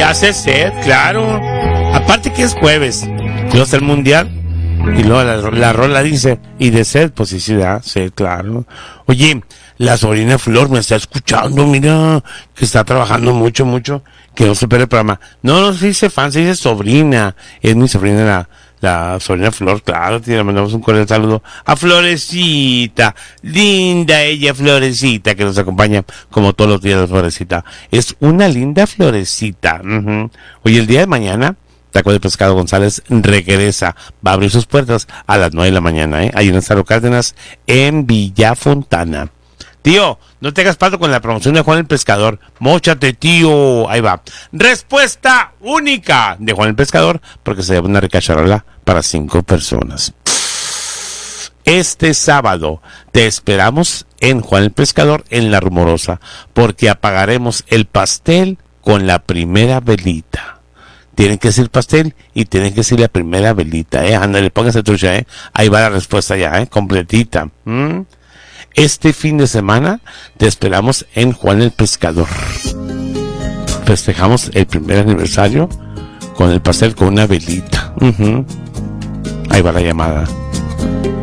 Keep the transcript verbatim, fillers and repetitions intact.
Hace sed, claro. Aparte que es jueves, luego está el mundial. Y luego la, la rola dice, y de sed, pues sí, sí, da sed, claro. Oye, la sobrina Flor me está escuchando, mira, que está trabajando mucho, mucho, que no se pierde el programa. No, no se dice fan, se dice sobrina. Es mi sobrina, la, la sobrina Flor, claro, le mandamos un cordial saludo a Florecita. Linda ella, Florecita, que nos acompaña como todos los días, Florecita. Es una linda Florecita. Uh-huh. Oye, el día de mañana, Taco de Pescado González regresa, va a abrir sus puertas a las nueve de la mañana, ¿eh? Ahí en Lázaro Cárdenas, en Villa Fontana. Tío, no te hagas pato con la promoción de Juan el Pescador. Móchate, tío. Ahí va. Respuesta única de Juan el Pescador, porque se lleva una rica charola para cinco personas. Este sábado te esperamos en Juan el Pescador, en La Rumorosa, porque apagaremos el pastel con la primera velita. Tienen que decir pastel y tienen que decir la primera velita, eh. Ándale, póngase trucha, eh. Ahí va la respuesta ya, eh, completita. ¿Mm? Este fin de semana te esperamos en Juan el Pescador. Festejamos el primer aniversario con el pastel con una velita. Uh-huh. Ahí va la llamada.